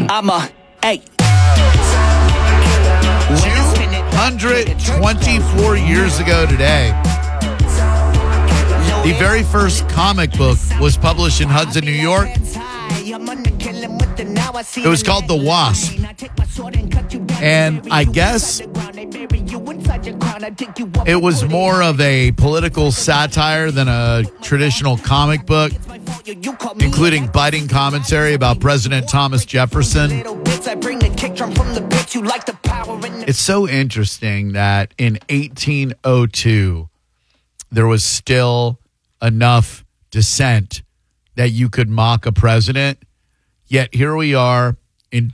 I'm a, hey. 224 years ago today, the very first comic book was published in Hudson, New York. It was called The Wasp. And I guess it was more of a political satire than a traditional comic book, including biting commentary about President Thomas Jefferson. It's so interesting that in 1802, there was still enough dissent that you could mock a president. Yet here we are in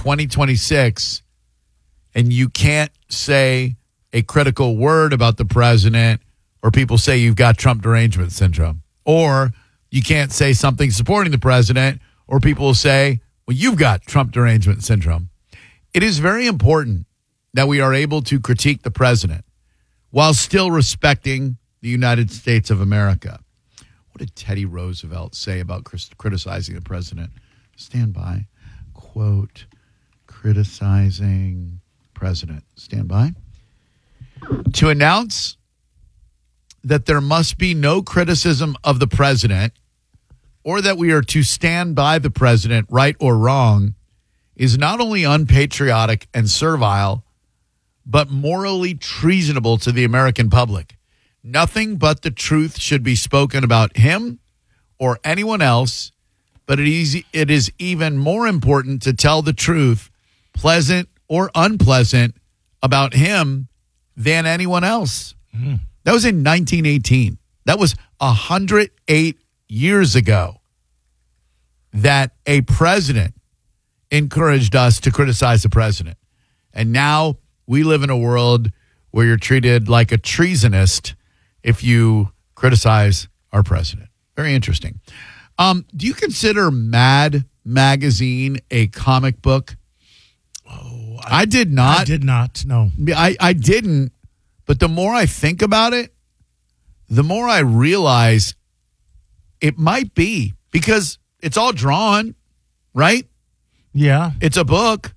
2026, and you can't say a critical word about the president, or people say you've got Trump derangement syndrome. Or you can't say something supporting the president, or people will say, well, you've got Trump derangement syndrome. It is very important that we are able to critique the president while still respecting the United States of America. What did Teddy Roosevelt say about criticizing the president? Stand by. Quote, criticizing president. Stand by. To announce that there must be no criticism of the president, or that we are to stand by the president, right or wrong, is not only unpatriotic and servile, but morally treasonable to the American public. Nothing but the truth should be spoken about him or anyone else, but it is even more important to tell the truth, pleasant or unpleasant, about him than anyone else. Mm. That was in 1918. That was 108 years ago that a president encouraged us to criticize the president. And now we live in a world where you're treated like a treasonist if you criticize our president. Very interesting. Do you consider Mad Magazine a comic book? Oh, I did not. I did not, no. I didn't. But the more I think about it, the more I realize it might be, because it's all drawn, right? Yeah. It's a book.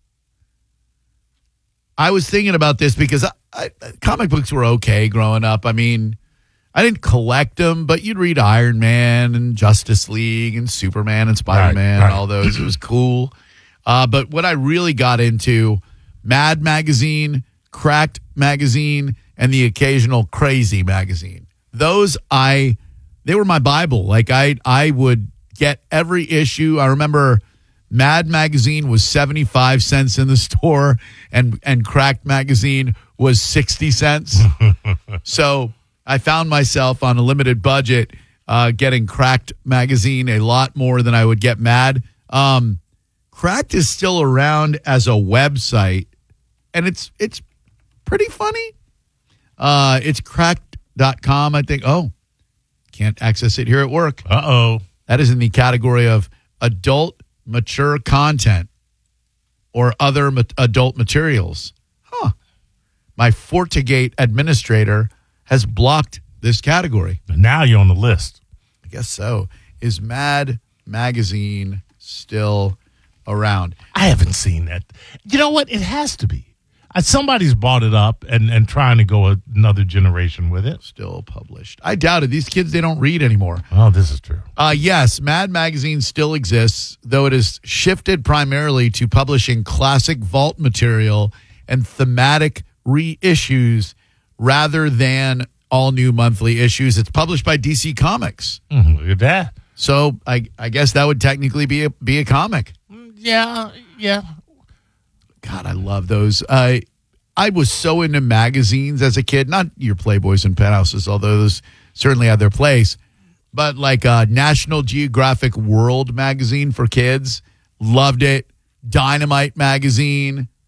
I was thinking about this because comic books were okay growing up. I mean, I didn't collect them, but you'd read Iron Man and Justice League and Superman and Spider-Man and all those. It was cool. But what I really got into, Mad Magazine, Cracked Magazine, and the occasional Crazy Magazine. Those they were my Bible. Like I would get every issue. I remember Mad Magazine was 75 cents in the store, and Cracked Magazine was 60 cents. So I found myself on a limited budget getting Cracked Magazine a lot more than I would get Mad. Cracked is still around as a website, and it's pretty funny. It's cracked.com, I think. Oh, can't access it here at work. Uh-oh. That is in the category of adult mature content or other adult materials. Huh. My FortiGate administrator has blocked this category. Now you're on the list. I guess so. Is Mad Magazine still around? I haven't seen that. You know what? It has to be. Somebody's bought it up and trying to go another generation with it. Still published. I doubt it. These kids, they don't read anymore. Oh, this is true. Yes, Mad Magazine still exists, though it has shifted primarily to publishing classic vault material and thematic reissues rather than all new monthly issues. It's published by DC Comics. Look at that. So I guess that would technically be a comic. Yeah. God, I love those. I was so into magazines as a kid, not your Playboys and Penthouses, although those certainly had their place, but like National Geographic World magazine for kids. Loved it. Dynamite magazine.